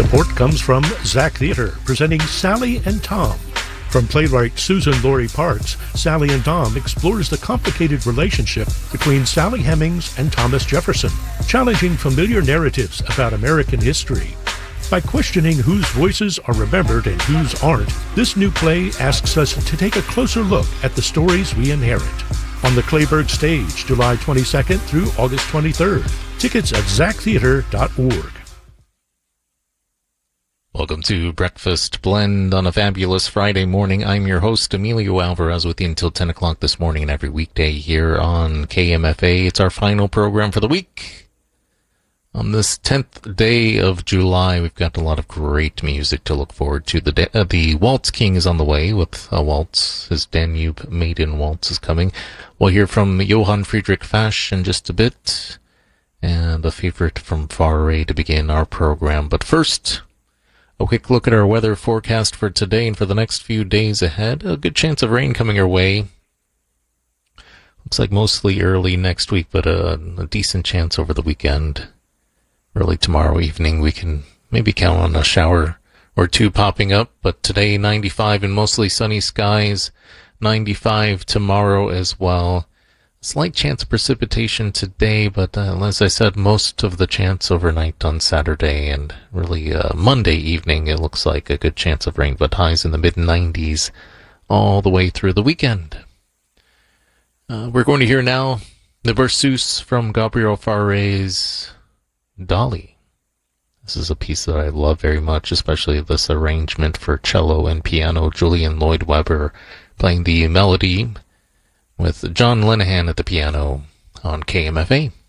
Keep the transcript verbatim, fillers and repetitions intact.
Support comes from Zach Theater, presenting Sally and Tom. From playwright Susan Laurie Parks, Sally and Tom explores the complicated relationship between Sally Hemings and Thomas Jefferson, challenging familiar narratives about American history. By questioning whose voices are remembered and whose aren't, this new play asks us to take a closer look at the stories we inherit. On the Clayburgh stage, July twenty-second through August twenty-third. Tickets at zach theater dot org. Welcome to Breakfast Blend on a fabulous Friday morning. I'm your host, Emilio Alvarez, with you until ten o'clock this morning and every weekday here on K M F A. It's our final program for the week. On this tenth day of July, we've got a lot of great music to look forward to. The, uh, the Waltz King is on the way with a waltz. His Danube Maiden Waltz is coming. We'll hear from Johann Friedrich Fasch in just a bit, and a favorite from Fauré to begin our program. But first, a quick look at our weather forecast for today and for the next few days ahead. A good chance of rain coming our way. Looks like mostly early next week, but a, a decent chance over the weekend. Early tomorrow evening, we can maybe count on a shower or two popping up. But today, ninety-five and mostly sunny skies. ninety-five tomorrow as well. Slight chance of precipitation today, but uh, as I said, most of the chance overnight on Saturday, and really uh, Monday evening it looks like a good chance of rain, but highs in the mid nineties all the way through the weekend. Uh, we're going to hear now the Berceuse from Gabriel Fauré's Dolly. This is a piece that I love very much, especially this arrangement for cello and piano. Julian Lloyd Webber playing the melody with John Linehan at the piano on K M F A.